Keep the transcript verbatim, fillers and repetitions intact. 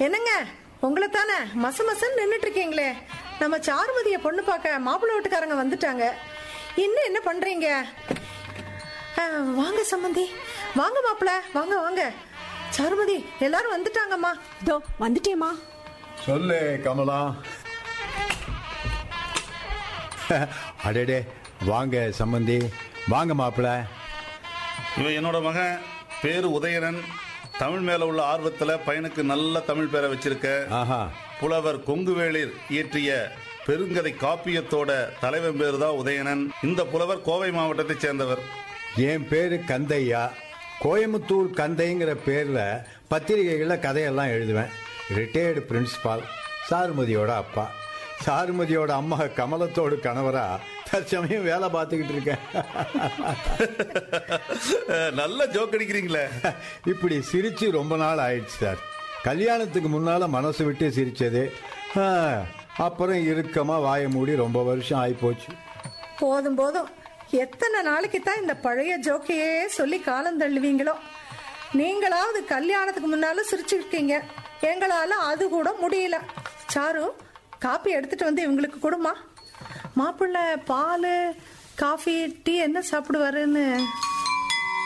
என்னங்க உங்களை தானே மச மசன்னு நின்றுட்டு இருக்கீங்களே. நம்ம சாருமதிய பொண்ணு பார்க்க மாப்பிள்ளை வீட்டுக்காரங்க வந்துட்டாங்க. இன்னும் என்ன பண்றீங்க? வாங்க சம்பந்தி, வாங்க மாப்பிள்ள, வாங்க வாங்க. சாருமதி எல்லாரும் வந்துட்டாங்கம்மா. இதோ வந்துட்டேம்மா. சொல்லு கமலா. அடடே வாங்க சம்பந்தி, வாங்க மாப்பிள்ள. இவன் என்னோட மகன், பேரு உதயணன். தமிழ் மேல உள்ள ஆர்வத்துல பையனுக்கு நல்ல தமிழ் பேரை வச்சிருக்க. புலவர் கொங்குவேளிர் இயற்றிய பெருங்கதை காப்பியத்தோட தலைவன் பேரு தான் உதயணன். இந்த புலவர் கோவை மாவட்டத்தை சேர்ந்தவர். என் பேரு கந்தையா. கோயம்புத்தூர் கந்தைங்கிற பேர்ல பத்திரிகைகள்ல கதையெல்லாம் எழுதுவேன். Retired principal. சாருமதியோட அப்பா. சாருமதியோட அம்மா கமலத்தோடு கணவரா தற்சமயம் வேலை பார்த்துக்கிட்டு இருக்கேன். நல்ல ஜோக் அடிக்கிறீங்களே. இப்படி சிரிச்சு ரொம்ப நாள் ஆயிடுச்சு சார். கல்யாணத்துக்கு முன்னால மனசு விட்டு சிரிச்சது, அப்புறம் இறுக்கமா வாய மூடி ரொம்ப வருஷம் ஆகி போச்சு. போதும் போதும், எத்தனை நாளைக்கு தான் இந்த பழைய ஜோக்கையே சொல்லி காலம் தள்ளுவீங்களோ. நீங்களாவது கல்யாணத்துக்கு முன்னாலும் சிரிச்சுக்கிட்டீங்க, எங்களால அது கூட முடியல. சாரு, காப்பி எடுத்துட்டு வந்து இவங்களுக்கு கொடுமா. மாப்பிள்ள பால் காஃபி டீ என்ன சாப்பிடுவாருன்னு